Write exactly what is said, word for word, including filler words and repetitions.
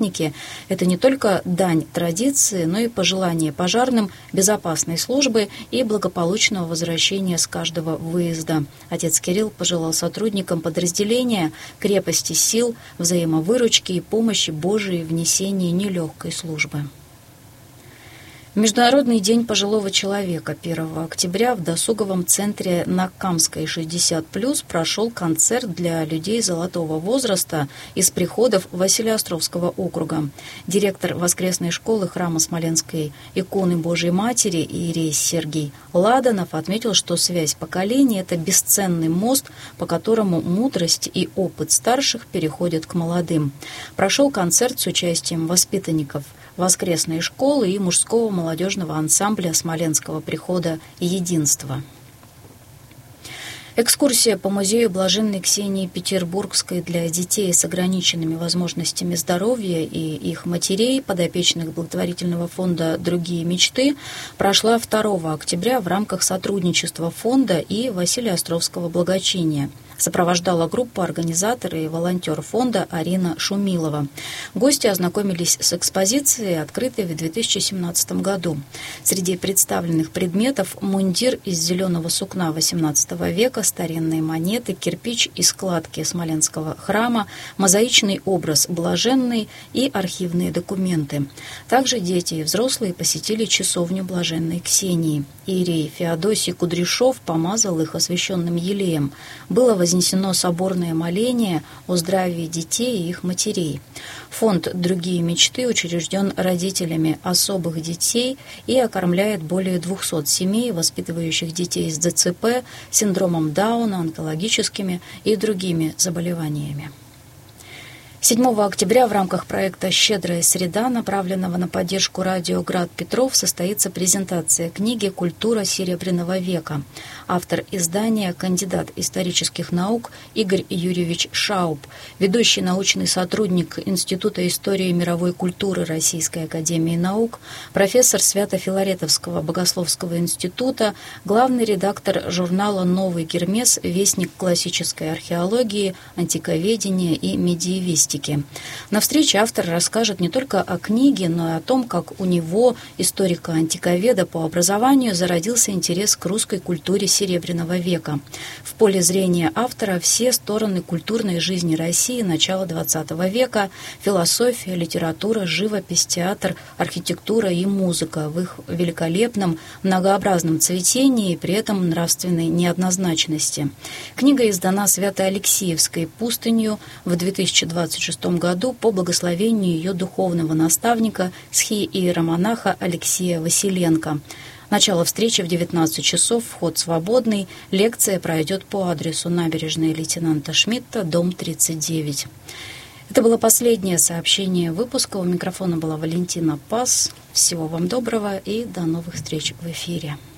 памятники – это не только дань традиции, но и пожелание пожарным безопасной службы и благополучного возвращения с каждого выезда. Отец Кирилл пожелал сотрудникам подразделения крепости сил, взаимовыручки и помощи Божией в несении нелегкой службы. Международный день пожилого человека первого октября в досуговом центре на Камской шестьдесят плюс прошел концерт для людей золотого возраста из приходов Василеостровского округа. Директор воскресной школы храма Смоленской иконы Божией Матери иерей Сергей Ладанов отметил, что связь поколений – это бесценный мост, по которому мудрость и опыт старших переходят к молодым. Прошел концерт с участием воспитанников воскресной школы и мужского молодежного ансамбля Смоленского прихода «Единство». Экскурсия по музею Блаженной Ксении Петербургской для детей с ограниченными возможностями здоровья и их матерей, подопечных благотворительного фонда «Другие мечты», прошла второго октября в рамках сотрудничества фонда и Василеостровского благочиния. Сопровождала группу организатор и волонтер фонда Арина Шумилова. Гости ознакомились с экспозицией, открытой в две тысячи семнадцатом году. Среди представленных предметов мундир из зеленого сукна восемнадцатого века, старинные монеты, кирпич и складки Смоленского храма, мозаичный образ Блаженной и архивные документы. Также дети и взрослые посетили часовню Блаженной Ксении. Иерей Феодосий Кудряшов помазал их освященным елеем. Было вознесено соборное моление о здравии детей и их матерей. Фонд «Другие мечты» учрежден родителями особых детей и окормляет более двухсот семей, воспитывающих детей с ДЦП, синдромом Дауна, онкологическими и другими заболеваниями. седьмого октября в рамках проекта «Щедрая среда», направленного на поддержку радио «Град Петров», состоится презентация книги «Культура Серебряного века». Автор издания, кандидат исторических наук Игорь Юрьевич Шауб, ведущий научный сотрудник Института истории мировой культуры Российской академии наук, профессор Свято-Филаретовского богословского института, главный редактор журнала «Новый Гермес», вестник классической археологии, антиковедения и медиевистики. На встрече автор расскажет не только о книге, но и о том, как у него, историка-антиковеда по образованию, зародился интерес к русской культуре Серебряного века. В поле зрения автора все стороны культурной жизни России начала двадцатого века: философия, литература, живопись, театр, архитектура и музыка в их великолепном многообразном цветении и при этом нравственной неоднозначности. Книга издана Свято-Алексеевской пустынью в две тысячи двадцать шестом году по благословению ее духовного наставника схи-иеромонаха Алексея Василенко. Начало встречи в девятнадцать часов, вход свободный. Лекция пройдет по адресу набережная лейтенанта Шмидта, дом тридцать девять. Это было последнее сообщение выпуска. У микрофона была Валентина Пас. Всего вам доброго и до новых встреч в эфире.